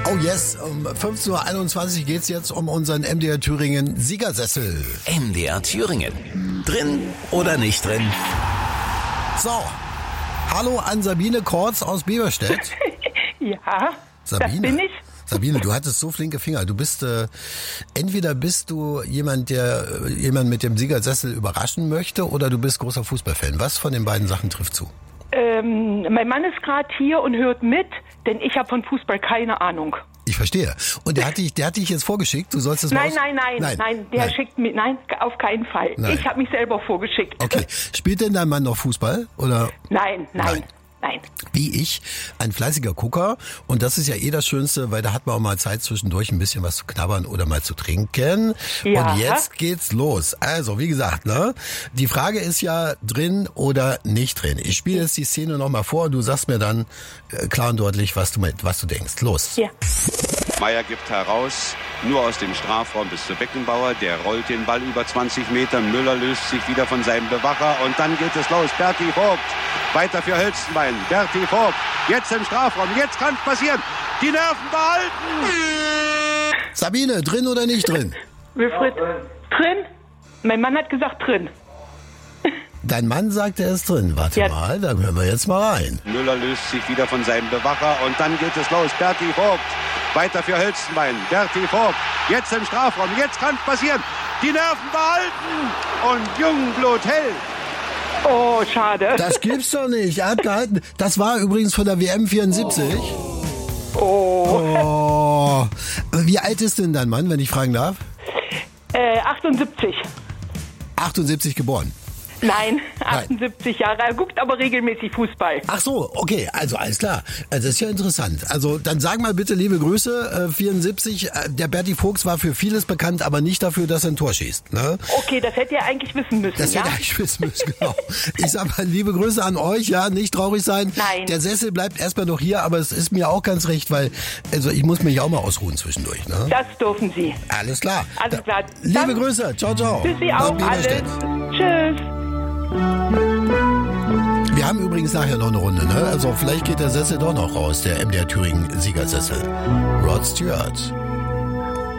Oh yes, um 15.21 Uhr geht's jetzt um unseren MDR Thüringen Siegersessel. MDR Thüringen. Drin oder nicht drin? So, hallo an Sabine Kortz aus Beverstedt. Ja, Sabine, das bin ich. Sabine, du hattest so flinke Finger. Du bist, entweder bist du jemand, der jemanden mit dem Siegersessel überraschen möchte, oder du bist großer Fußballfan. Was von den beiden Sachen trifft zu? Mein Mann ist gerade hier und hört mit, denn ich habe von Fußball keine Ahnung. Ich verstehe. Und der hat dich jetzt vorgeschickt, du sollst es Nein, der schickt mich, nein, auf keinen Fall. Nein. Ich habe mich selber vorgeschickt. Okay. Spielt denn dein Mann noch Fußball? Oder? Nein. Wie ich, ein fleißiger Gucker. Und das ist ja das Schönste, weil da hat man auch mal Zeit zwischendurch ein bisschen was zu knabbern oder mal zu trinken. Ja. Und jetzt geht's los. Also, wie gesagt, ne? Die Frage ist ja drin oder nicht drin. Ich spiele jetzt die Szene nochmal vor und du sagst mir dann klar und deutlich, was du denkst. Los. Ja. Meier gibt heraus, nur aus dem Strafraum bis zu Beckenbauer. Der rollt den Ball über 20 Meter. Müller löst sich wieder von seinem Bewacher. Und dann geht es los. Berti Vogt. Weiter für Hölzenbein. Berti Vogt. Jetzt im Strafraum. Jetzt kann es passieren. Die Nerven behalten. Sabine, drin oder nicht drin? Wilfried, drin? Mein Mann hat gesagt drin. Dein Mann sagt, er ist drin. Warte mal, dann hören wir jetzt mal rein. Müller löst sich wieder von seinem Bewacher. Und dann geht es los. Berti Vogt. Weiter für Hölzenbein. Berti Vogt. Jetzt im Strafraum. Jetzt kann es passieren. Die Nerven behalten. Und Jungblut hält. Oh, schade. Das gibt's doch nicht. Er hat gehalten. Das war übrigens von der WM 74. Oh. Wie alt ist denn dein Mann, wenn ich fragen darf? 78. 78 geboren. Nein, 78 Jahre. Er guckt aber regelmäßig Fußball. Ach so, okay, also alles klar. Das ist ja interessant. Also dann sag mal bitte liebe Grüße, 74. Der Berti Vogt war für vieles bekannt, aber nicht dafür, dass er ein Tor schießt. Ne? Okay, das hätte er eigentlich wissen müssen. Das hätte er eigentlich wissen müssen, genau. Ich sag mal liebe Grüße an euch, ja, nicht traurig sein. Nein. Der Sessel bleibt erstmal noch hier, aber es ist mir auch ganz recht, weil also ich muss mich auch mal ausruhen zwischendurch. Ne? Das dürfen Sie. Alles klar. Alles klar. Liebe Dann Grüße, ciao, ciao. Für Sie auch alles. Tschüss. Wir haben übrigens nachher noch eine Runde, ne? Also vielleicht geht der Sessel doch noch raus, der MDR Thüringen Siegersessel. Rod Stewart.